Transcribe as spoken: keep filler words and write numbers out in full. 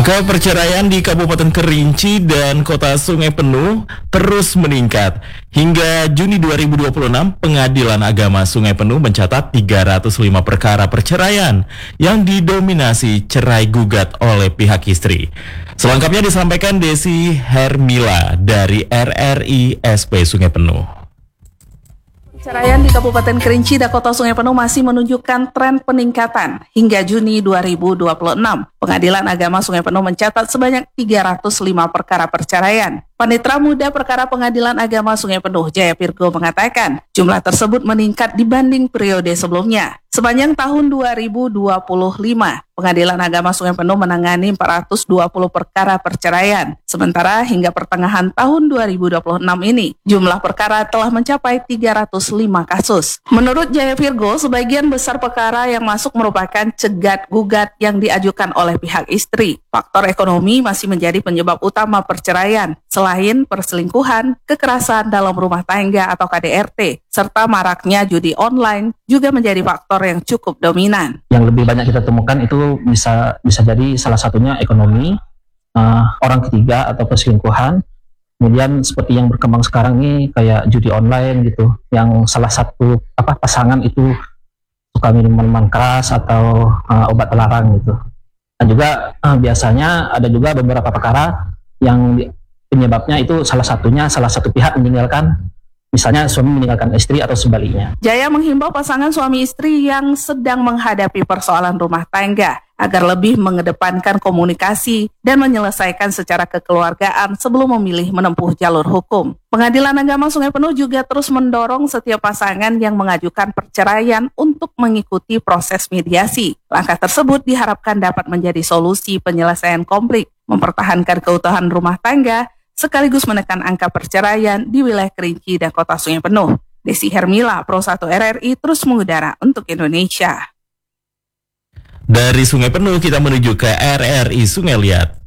Angka perceraian di Kabupaten Kerinci dan Kota Sungai Penuh terus meningkat. Hingga Juni dua ribu dua puluh enam, Pengadilan Agama Sungai Penuh mencatat tiga ratus lima perkara perceraian yang didominasi cerai gugat oleh pihak istri. Selengkapnya disampaikan Desi Hermila dari R R I S P Sungai Penuh. Perceraian di Kabupaten Kerinci dan Kota Sungai Penuh masih menunjukkan tren peningkatan. Hingga Juni dua ribu dua puluh enam, Pengadilan Agama Sungai Penuh mencatat sebanyak tiga ratus lima perkara perceraian. Panitera Muda Perkara Pengadilan Agama Sungai Penuh, Jaya Virgo, mengatakan jumlah tersebut meningkat dibanding periode sebelumnya. Sepanjang tahun dua ribu dua puluh lima, Pengadilan Agama Sungai Penuh menangani empat ratus dua puluh perkara perceraian. Sementara hingga pertengahan tahun dua ribu dua puluh enam ini, jumlah perkara telah mencapai tiga ratus lima kasus. Menurut Jaya Virgo, sebagian besar perkara yang masuk merupakan cegat-gugat yang diajukan oleh pihak istri. Faktor ekonomi masih menjadi penyebab utama perceraian, selain perselingkuhan, kekerasan dalam rumah tangga atau K D R T, serta maraknya judi online juga menjadi faktor yang cukup dominan. Yang lebih banyak kita temukan itu bisa bisa jadi salah satunya ekonomi, uh, orang ketiga atau perselingkuhan. Kemudian seperti yang berkembang sekarang ini kayak judi online gitu, yang salah satu apa pasangan itu suka minum minuman keras atau uh, obat terlarang gitu. Dan juga uh, biasanya ada juga beberapa perkara yang di, penyebabnya itu salah satunya salah satu pihak meninggalkan, misalnya suami meninggalkan istri atau sebaliknya. Jaya menghimbau pasangan suami istri yang sedang menghadapi persoalan rumah tangga agar lebih mengedepankan komunikasi dan menyelesaikan secara kekeluargaan sebelum memilih menempuh jalur hukum. Pengadilan Agama Sungai Penuh juga terus mendorong setiap pasangan yang mengajukan perceraian untuk mengikuti proses mediasi. Langkah tersebut diharapkan dapat menjadi solusi penyelesaian konflik, mempertahankan keutuhan rumah tangga, sekaligus menekan angka perceraian di wilayah Kerinci dan Kota Sungai Penuh. Desi Hermila, Pro satu R R I, terus mengudara untuk Indonesia. Dari Sungai Penuh kita menuju ke R R I Sungai Liat.